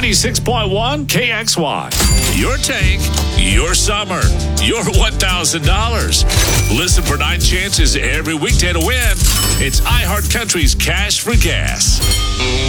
96.1 KXY. Your tank, your summer, your $1,000. Listen for 9 chances every weekday to win. It's iHeart Country's Cash for Gas.